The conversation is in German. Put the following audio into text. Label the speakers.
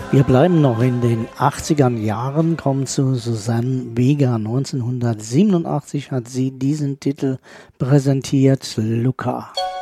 Speaker 1: Wir bleiben noch in den 80er Jahren, kommen zu Suzanne Vega. 1987 hat sie diesen Titel präsentiert, Luca.